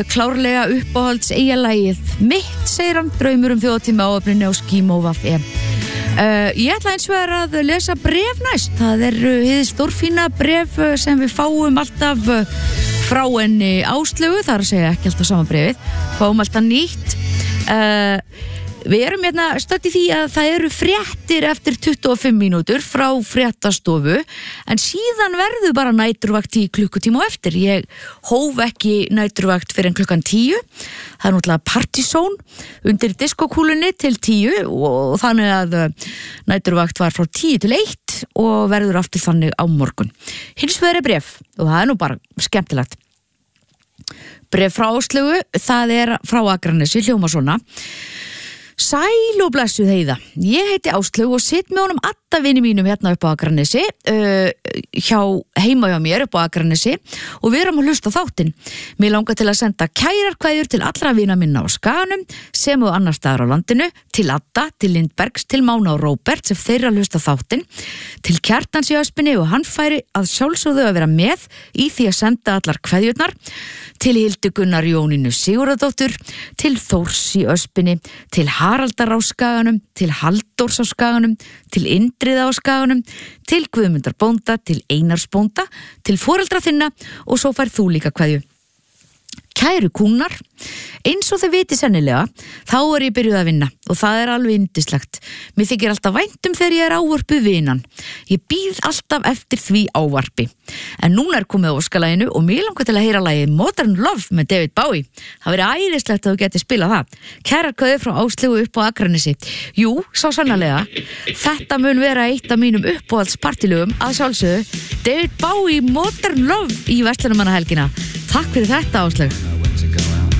klárlega uppáhalds eigalagið mitt, segir hann, draumur þjóðatíma áöfninni á Skímó.fe. Ég ætla eins vegar að lesa bréf næst. Það hið stórfína bréf sem við fáum alltaf frá henni Áslaugu, það að segja ekki alltaf sama bréfið, fáum alltaf nýtt. Við erum hérna stödd í því að það eru fréttir eftir 25 mínútur frá fréttastofu, en síðan verður bara næturvakt í klukkutíma á eftir. Ég hóf ekki næturvakt fyrir en klukkan 10. Það er náttúrulega partysón undir diskokúlunni til 10 og þannig að næturvakt var frá 10 til 1 og verður aftur þannig á morgun. Hins vegar bréf og það er nú bara skemmtilegt. Bréf frá Áslaugu, það er frá Akranesi, hljómar svona. Sæl og blessuð Heiða. Ég heiti Áslaug og sitt með honum alla vini mínum hérna upp á Akranesi, heima hjá mér upp á Akranesi og við erum að hlusta þáttinn. Mér langar til að senda kærar kveðjur til allra vina minna á Skaganum sem og annar staðar á landinu, til Adda, til Lindbergs, til Mána og Róbert sem þeirra hlusta þáttinn, til Kjartans í Öspinni og hann færi að sjálfsögðu að vera með í því að senda allar kveðjurnar, til Hildu Gunnar Jónínu Sigurðardóttur, til Þórs í Öspinni, til Haraldar á Skaganum, til Halldórs á Skaganum, til Indriða á Skaganum, til Guðmundar bónda, til Einars bónda, til foreldra þinna og svo fær þú líka kveðju. Kæru kúnar, eins og þau viti sennilega, þá er ég byrjuð að vinna og það er alveg yndislegt. Mér þykir alltaf væntum þegar ég er ávarpuð vinan. Ég bíð alltaf eftir því ávarpi. En núna er komið óskalaginu og mér langar til að heyra lagið Modern Love með David Bowie. Það verið æðislegt að þú geti spilað það. Kærar kveðjur frá Áslaugu upp á Akranesi. Jú, sá sannarlega. Þetta mun vera eitt af mínum uppáhaldspartilögum að sjálfsögðu. David Bowie Modern Love í Verslunarmannahelgina. Takk fyrir þetta, Áslaug.